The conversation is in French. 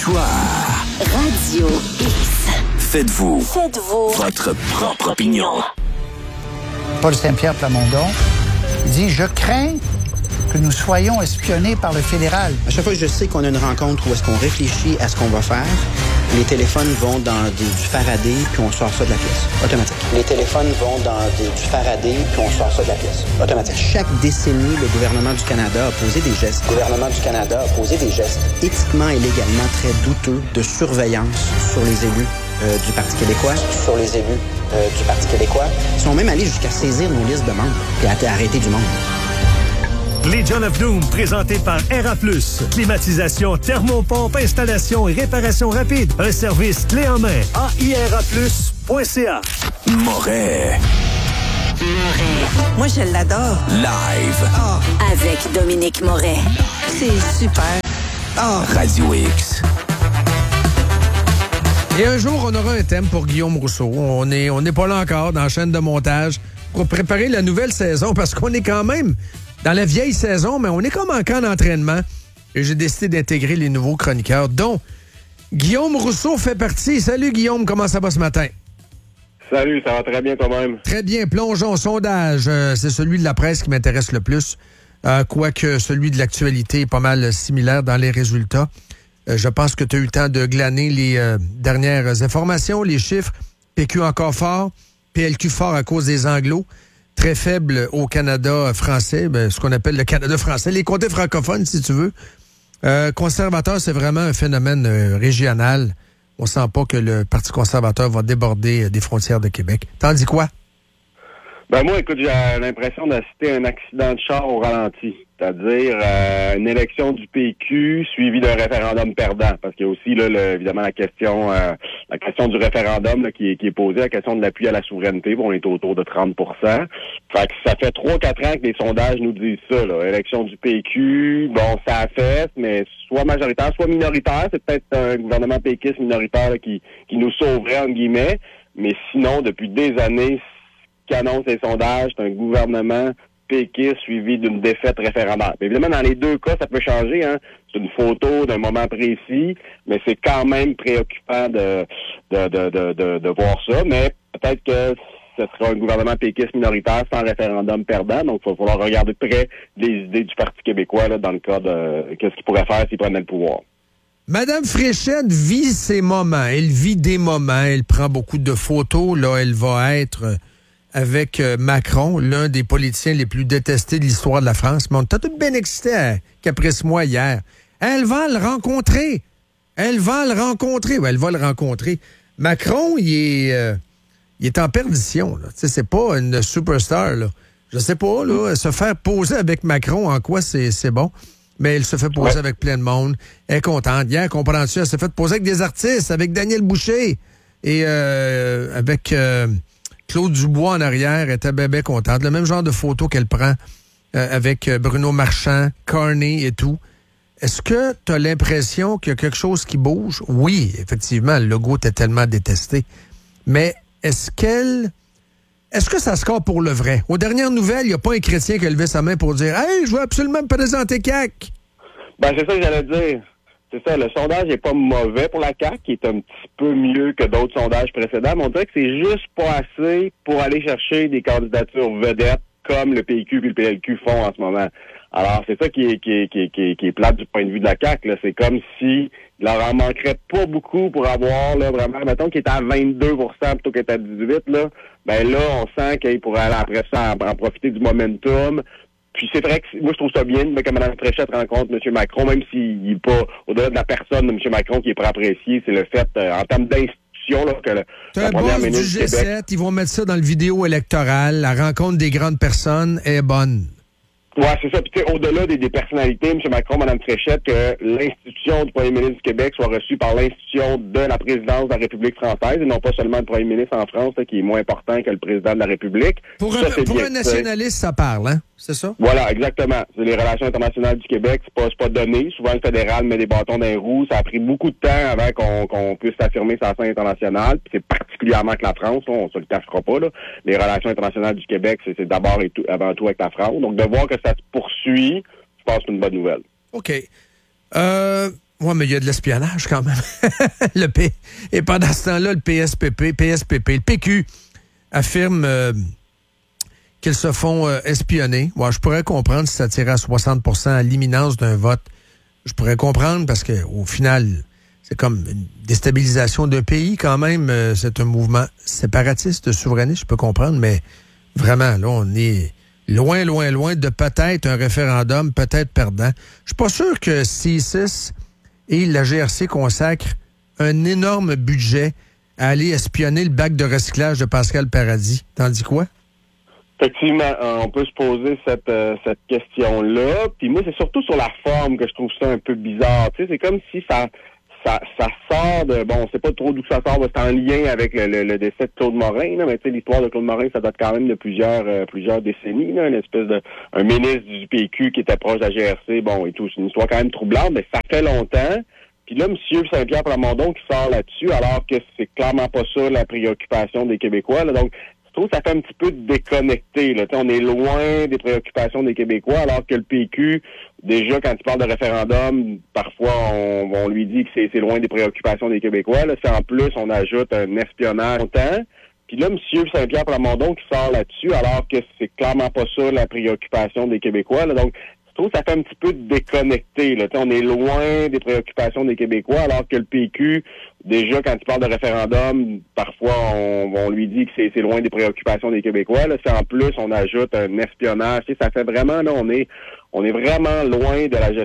L'histoire. Radio X. Faites-vous votre propre opinion. Paul Saint-Pierre Plamondon dit « Je crains que nous soyons espionnés par le fédéral. » À chaque fois que je sais qu'on a une rencontre où est-ce qu'on réfléchit à ce qu'on va faire, les téléphones vont dans du Faraday, puis on sort ça de la pièce. Automatique. Les téléphones vont dans du Faraday, puis on sort ça de la pièce. Automatique. Chaque décennie, le gouvernement du Canada a posé des gestes. Le gouvernement du Canada a posé des gestes éthiquement et légalement très douteux de surveillance sur les élus du Parti québécois. Sur les élus du Parti québécois. Ils sont même allés jusqu'à saisir nos listes de membres et à arrêter du monde. Legion of Doom, présenté par RA+. Climatisation, thermopompe, installation et réparation rapide. Un service clé en main. AIRA+.ca. Moret. Moi, je l'adore. Live. Oh. Avec Dominique Moret. C'est super. Oh. Radio X. Et un jour, on aura un thème pour Guillaume Rousseau. On n'est pas là encore dans la chaîne de montage pour préparer la nouvelle saison parce qu'on est quand même dans la vieille saison, mais on est comme en camp d'entraînement. Et j'ai décidé d'intégrer les nouveaux chroniqueurs, dont Guillaume Rousseau fait partie. Salut Guillaume, comment ça va ce matin? Salut, ça va très bien toi-même. Très bien, plongeons. Sondage, c'est celui de la presse qui m'intéresse le plus, quoique celui de l'actualité est pas mal similaire dans les résultats. Je pense que tu as eu le temps de glaner les dernières informations, les chiffres. PQ encore fort, PLQ fort à cause des Anglos. Très faible au Canada français, ce qu'on appelle le Canada français, les comtés francophones, si tu veux. Conservateur, c'est vraiment un phénomène régional. On sent pas que le Parti conservateur va déborder des frontières de Québec. T'en dis quoi? Ben moi, écoute, j'ai l'impression d'assister à un accident de char au ralenti. C'est-à-dire une élection du PQ suivie d'un référendum perdant. Parce qu'il y a aussi, là, évidemment, la question du référendum là, qui est posée, la question de l'appui à la souveraineté. Bon, on est autour de 30 %. Fait que ça fait 3-4 ans que les sondages nous disent ça. Là. Élection du PQ, bon, ça a fait, mais soit majoritaire, soit minoritaire. C'est peut-être un gouvernement péquiste minoritaire là, qui nous sauverait, entre guillemets. Mais sinon, depuis des années, ce qu'annoncent les sondages, c'est un gouvernement péquiste suivi d'une défaite référendaire. Mais évidemment, dans les deux cas, ça peut changer. Hein. C'est une photo d'un moment précis, mais c'est quand même préoccupant de voir ça. Mais peut-être que ce sera un gouvernement péquiste minoritaire sans référendum perdant. Donc, il va falloir regarder de près les idées du Parti québécois là, dans le cas de qu'est-ce qu'il pourrait faire s'il prenait le pouvoir. Madame Fréchette vit ses moments. Elle vit des moments. Elle prend beaucoup de photos. Là, elle va être avec Macron, l'un des politiciens les plus détestés de l'histoire de la France. Mais on était tout bien excités à Caprice-moi hier. Elle va le rencontrer. Elle va le rencontrer. Macron, il est en perdition. Là. C'est pas une superstar. Là. Je sais pas, là, se faire poser avec Macron, en quoi c'est bon. Mais elle se fait poser avec plein de monde. Elle est contente. Hier, comprends-tu, elle s'est fait poser avec des artistes, avec Daniel Boucher et avec Claude Dubois en arrière. Elle était bien contente. Le même genre de photo qu'elle prend avec Bruno Marchand, Carney et tout. Est-ce que tu as l'impression qu'il y a quelque chose qui bouge? Oui, effectivement, le logo était tellement détesté. Mais est-ce que ça score pour le vrai? Aux dernières nouvelles, il n'y a pas un chrétien qui a levé sa main pour dire « Hey, je veux absolument me présenter CAQ ». Ben, c'est ça que j'allais dire. C'est ça, le sondage n'est pas mauvais pour la CAQ, qui est un petit peu mieux que d'autres sondages précédents, mais on dirait que c'est juste pas assez pour aller chercher des candidatures vedettes comme le PQ et le PLQ font en ce moment. Alors, c'est ça qui est plate du point de vue de la CAQ. Là. C'est comme si il leur en manquerait pas beaucoup pour avoir, là, vraiment, mettons qu'il est à 22 % plutôt qu'il est à 18 là. Ben là, on sent qu'il pourrait aller après ça en profiter du momentum. Puis c'est vrai que moi, je trouve ça bien que Mme Fréchette rencontre M. Macron, même s'il n'est pas au-delà de la personne de M. Macron qui est pas apprécié, c'est le fait, en termes d'institution, là, que la première ministre du Québec... G7, ils vont mettre ça dans le vidéo électoral. La rencontre des grandes personnes est bonne. Ouais, c'est ça. Puis tu sais, au-delà des personnalités, M. Macron, Mme Fréchette, que l'institution du premier ministre du Québec soit reçue par l'institution de la présidence de la République française et non pas seulement le premier ministre en France, là, qui est moins important que le président de la République. Pour un nationaliste, ça parle, hein? C'est ça? Voilà, exactement. C'est les relations internationales du Québec, c'est pas donné. Souvent, le fédéral met des bâtons dans les roues. Ça a pris beaucoup de temps avant qu'on puisse s'affirmer sur la scène internationale. Puis c'est particulièrement avec la France, là, on se le cachera pas, là. Les relations internationales du Québec, c'est d'abord et avant tout avec la France. Donc, de voir que ça se poursuit, je pense que c'est une bonne nouvelle. OK. Oui, mais il y a de l'espionnage quand même. Et pendant ce temps-là, le PSPP, le PQ affirme qu'ils se font espionner. Ouais, je pourrais comprendre si ça tirait à 60% à l'imminence d'un vote. Je pourrais comprendre parce qu'au final, c'est comme une déstabilisation d'un pays quand même. C'est un mouvement séparatiste, souverainiste, je peux comprendre, mais vraiment, là, on est loin de peut-être un référendum, peut-être perdant. Je suis pas sûr que C6 et la GRC consacrent un énorme budget à aller espionner le bac de recyclage de Pascal Paradis. T'en dis quoi? Effectivement, on peut se poser cette question-là. Puis moi, c'est surtout sur la forme que je trouve ça un peu bizarre. Tu sais, c'est comme si ça sort de... Bon, on sait pas trop d'où ça sort. C'est en lien avec le décès de Claude Morin. Là, mais tu sais, l'histoire de Claude Morin, ça date quand même de plusieurs décennies. Là, une espèce de... Un ministre du PQ qui était proche de la GRC. Bon, et tout. C'est une histoire quand même troublante, mais ça fait longtemps. Puis là, M. Saint-Pierre Plamondon qui sort là-dessus, alors que c'est clairement pas ça la préoccupation des Québécois. Là. Donc, je trouve que ça fait un petit peu déconnecté. Là. On est loin des préoccupations des Québécois, alors que le PQ, déjà, quand il parle de référendum, parfois, on lui dit que c'est loin des préoccupations des Québécois. Là, c'est en plus, on ajoute un espionnage longtemps. Puis là, M. Saint-Pierre Plamondon qui sort là-dessus, alors que c'est clairement pas ça la préoccupation des Québécois. Là. Donc, je trouve que ça fait un petit peu déconnecté. Là. On est loin des préoccupations des Québécois, alors que le PQ, déjà, quand il parle de référendum, parfois, on lui dit que c'est loin des préoccupations des Québécois. Là. C'est en plus, on ajoute un espionnage. Ça fait vraiment, là, on est vraiment loin de la gestion